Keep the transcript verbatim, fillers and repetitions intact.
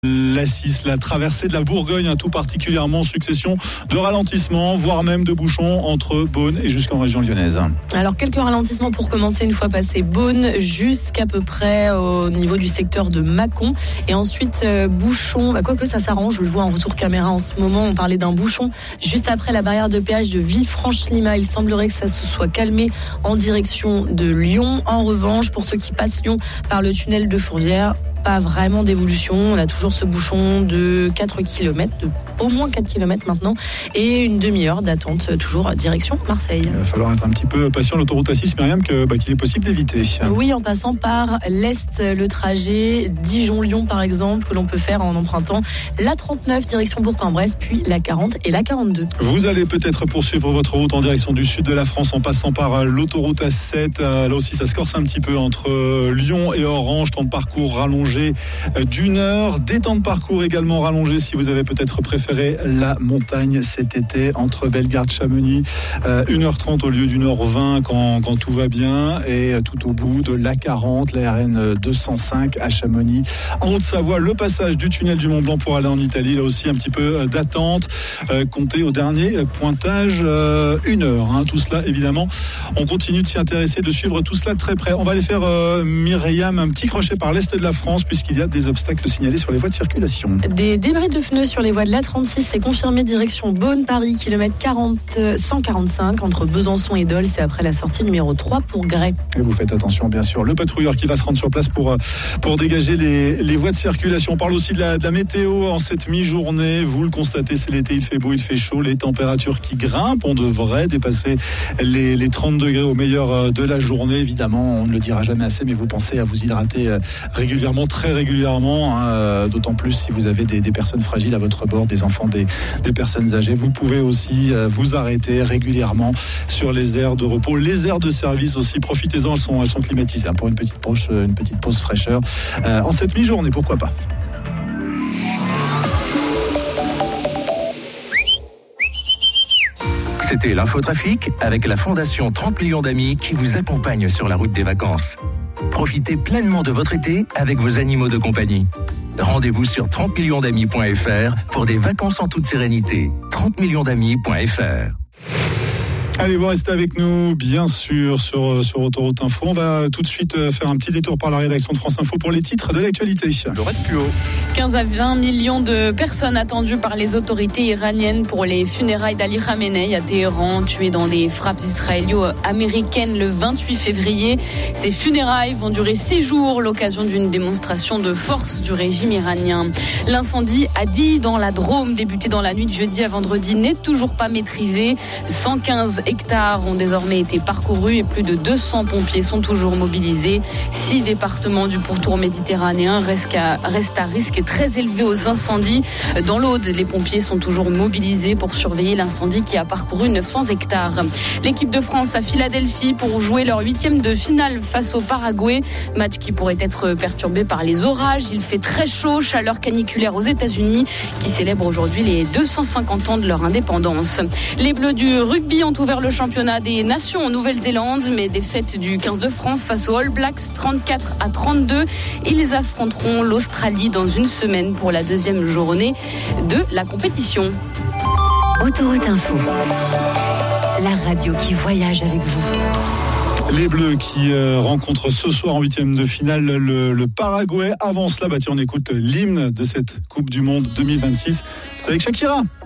l'A six, la traversée de la Bourgogne, hein, tout particulièrement, succession de ralentissements, voire même de bouchons entre Beaune et jusqu'en région lyonnaise. Alors quelques ralentissements pour commencer une fois passé Beaune, jusqu'à peu près au niveau du secteur de Mâcon, et ensuite euh, bouchon, bah, quoique ça s'arrange, je le vois en retour caméra en ce moment, on parlait d'un bouchon juste après la barrière de péage de Villefranche-Lima. Il semblerait que ça se soit calmé en direction de Lyon. En revanche, pour ceux qui passent Lyon par le tunnel de Fourvière, pas vraiment d'évolution. On a toujours ce bouchon de quatre kilomètres, de au moins quatre kilomètres maintenant, et une demi-heure d'attente, toujours direction Marseille. Il va falloir être un petit peu patient. L'autoroute A six, Myriam, que, bah, qu'il est possible d'éviter. Oui, en passant par l'Est, le trajet Dijon-Lyon par exemple, que l'on peut faire en empruntant la trente-neuf direction Bourg-en-Bresse, puis la quarante et la quarante-deux. Vous allez peut-être poursuivre votre route en direction du sud de la France en passant par l'autoroute A sept. Là aussi, ça se corse un petit peu entre Lyon et Orange. Temps de parcours rallongé d'une heure. Des temps de parcours également rallongés si vous avez peut-être préféré la montagne cet été entre Bellegarde, Chamonix. Euh, une heure trente au lieu d'une heure vingt quand, quand tout va bien. Et tout au bout de l'A quarante, la R N deux cent cinq à Chamonix. En Haute-Savoie, le passage du tunnel du Mont-Blanc pour aller en Italie. Là aussi, un petit peu d'attente. Euh, comptez au dernier pointage euh, une heure. Hein. Tout cela, évidemment, on continue de s'y intéresser, de suivre tout cela de très près. On va aller faire, euh, Myriam, un petit crochet par l'est de la France, puisqu'il y a des obstacles signalés sur les voies de circulation. Des débris de pneus sur les voies de l'A trente-six, c'est confirmé, direction Beaune-Paris, kilomètre quarante, cent quarante-cinq, entre Besançon et Dole, c'est après la sortie numéro trois pour Grès. Et vous faites attention, bien sûr, le patrouilleur qui va se rendre sur place pour, pour dégager les, les voies de circulation. On parle aussi de la, de la météo en cette mi-journée. Vous le constatez, c'est l'été, il fait beau, il fait chaud, les températures qui grimpent. On devrait dépasser les, les trente degrés au meilleur de la journée. Évidemment, on ne le dira jamais assez, mais vous pensez à vous hydrater régulièrement, très régulièrement, hein, d'autant plus si vous avez des, des personnes fragiles à votre bord, des enfants, des, des personnes âgées. Vous pouvez aussi vous arrêter régulièrement sur les aires de repos, les aires de service aussi. Profitez-en, elles sont, elles sont climatisées, hein, pour une petite pause, une petite pause fraîcheur euh, en cette mi-journée, pourquoi pas. C'était l'infotrafic avec la Fondation trente millions d'amis qui vous accompagne sur la route des vacances. Profitez pleinement de votre été avec vos animaux de compagnie. Rendez-vous sur trente millions d'amis point f r pour des vacances en toute sérénité. trente millions d'amis point f r. Allez, vous restez avec nous, bien sûr, sur, sur Autoroute Info. On va tout de suite faire un petit détour par la rédaction de France Info pour les titres de l'actualité. Laurette Puot. quinze à vingt millions de personnes attendues par les autorités iraniennes pour les funérailles d'Ali Khamenei à Téhéran, tué dans des frappes israélo-américaines le vingt-huit février. Ces funérailles vont durer six jours, l'occasion d'une démonstration de force du régime iranien. L'incendie à Die, dans la Drôme, débuté dans la nuit de jeudi à vendredi, n'est toujours pas maîtrisé. cent quinze hectares ont désormais été parcourus et plus de deux cents pompiers sont toujours mobilisés. Six départements du pourtour méditerranéen restent à, restent à risque très élevé aux incendies. Dans l'Aude, les pompiers sont toujours mobilisés pour surveiller l'incendie qui a parcouru neuf cents hectares. L'équipe de France à Philadelphie pour jouer leur huitième de finale face au Paraguay. Match qui pourrait être perturbé par les orages. Il fait très chaud, chaleur caniculaire aux États-Unis qui célèbrent aujourd'hui les deux cent cinquante ans de leur indépendance. Les Bleus du rugby ont ouvert le championnat des nations en Nouvelle-Zélande, mais défaite du quinze de France face aux All Blacks trente-quatre à trente-deux. Ils affronteront l'Australie dans une semaine pour la deuxième journée de la compétition. Autoroute Info, la radio qui voyage avec vous. Les Bleus qui euh, rencontrent ce soir en huitième de finale le, le Paraguay. Avant cela, bah tiens, on écoute l'hymne de cette Coupe du Monde deux mille vingt-six. C'est avec Shakira.